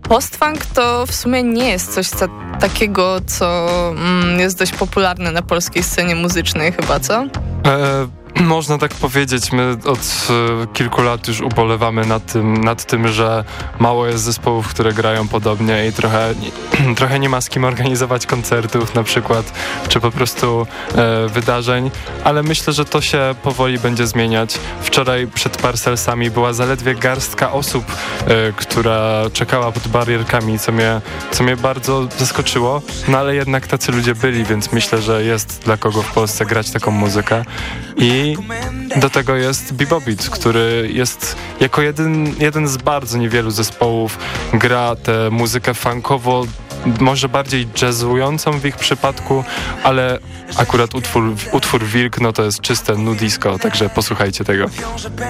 post-funk to w sumie nie jest coś takiego, co jest dość popularne na polskiej scenie muzycznej chyba, co? Można tak powiedzieć, my od kilku lat już ubolewamy nad tym, że mało jest zespołów, które grają podobnie i trochę nie ma z kim organizować koncertów na przykład, czy po prostu wydarzeń, ale myślę, że to się powoli będzie zmieniać. Wczoraj przed Parcelsami była zaledwie garstka osób, która czekała pod barierkami, co mnie bardzo zaskoczyło, no ale jednak tacy ludzie byli, więc myślę, że jest dla kogo w Polsce grać taką muzykę. I do tego jest Bebopbeat, który jest jako jeden z bardzo niewielu zespołów, gra tę muzykę funkowo, może bardziej jazzującą w ich przypadku, ale akurat utwór Wilk, no to jest czyste nu disco, także posłuchajcie tego.